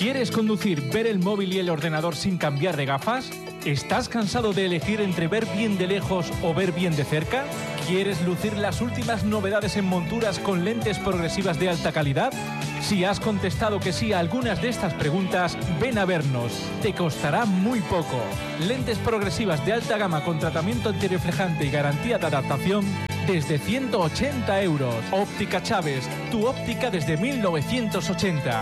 ¿Quieres conducir, ver el móvil y el ordenador sin cambiar de gafas? ¿Estás cansado de elegir entre ver bien de lejos o ver bien de cerca? ¿Quieres lucir las últimas novedades en monturas con lentes progresivas de alta calidad? Si has contestado que sí a algunas de estas preguntas, ven a vernos. Te costará muy poco. Lentes progresivas de alta gama con tratamiento antirreflejante y garantía de adaptación desde 180 euros. Óptica Chávez, tu óptica desde 1980.